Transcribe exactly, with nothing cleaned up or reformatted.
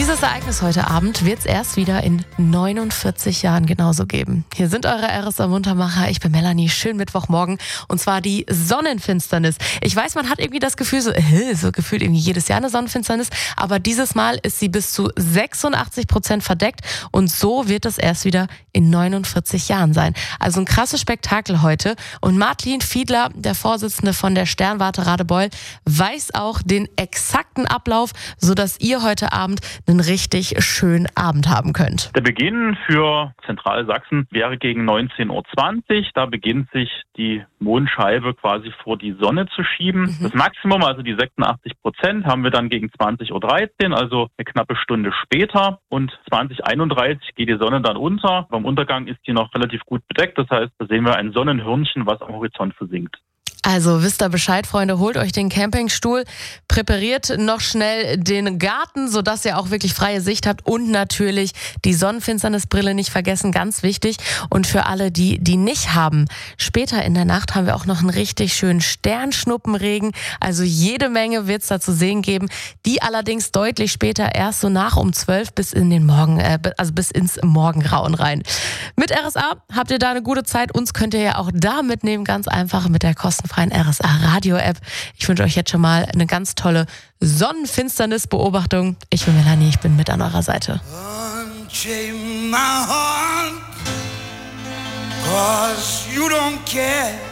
Dieses Ereignis heute Abend wird es erst wieder in neunundvierzig Jahren genauso geben. Hier sind eure R S A-Muntermacher. Ich bin Melanie. Schönen Mittwochmorgen. Und zwar die Sonnenfinsternis. Ich weiß, man hat irgendwie das Gefühl, so, äh, so gefühlt irgendwie jedes Jahr eine Sonnenfinsternis. Aber dieses Mal ist sie bis zu sechsundachtzig Prozent verdeckt. Und so wird es erst wieder in neunundvierzig Jahren sein. Also ein krasses Spektakel heute. Und Martin Fiedler, der Vorsitzende von der Sternwarte Radebeul, weiß auch den exakten Ablauf, sodass ihr heute Abend einen richtig schönen Abend haben könnt. Der Beginn für Zentralsachsen wäre gegen neunzehn Uhr zwanzig. Da beginnt sich die Mondscheibe quasi vor die Sonne zu schieben. Mhm. Das Maximum, also die sechsundachtzig Prozent, haben wir dann gegen zwanzig Uhr dreizehn, also eine knappe Stunde später. Und zwanzig Uhr einunddreißig geht die Sonne dann unter. Beim Untergang ist die noch relativ gut bedeckt. Das heißt, da sehen wir ein Sonnenhörnchen, was am Horizont versinkt. Also wisst ihr Bescheid, Freunde, holt euch den Campingstuhl, präpariert noch schnell den Garten, sodass ihr auch wirklich freie Sicht habt und natürlich die Sonnenfinsternisbrille nicht vergessen, ganz wichtig. Und für alle, die die nicht haben, später in der Nacht haben wir auch noch einen richtig schönen Sternschnuppenregen, also jede Menge wird es da zu sehen geben, die allerdings deutlich später erst so nach um zwölf bis in den Morgen, äh, also bis ins Morgengrauen rein. Mit R S A habt ihr da eine gute Zeit, uns könnt ihr ja auch da mitnehmen, ganz einfach mit der kostenfreien R S A-Radio-App. Ich wünsche euch jetzt schon mal eine ganz tolle Sonnenfinsternis-Beobachtung. Ich bin Melanie, ich bin mit an eurer Seite. Unchain my heart, 'cause you don't care.